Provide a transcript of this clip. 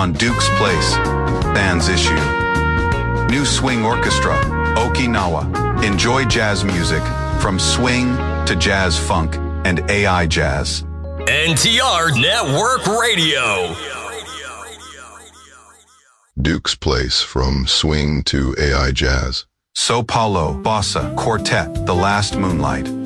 on Duke's Place, Band's Issue. New Swing Orchestra, Okinawa. Enjoy jazz music from swing to jazz funk and AI jazz. NTR Network Radio. Duke's Place, from swing to AI jazz. Sao Paulo Bossa Quartet, The Last Moonlight.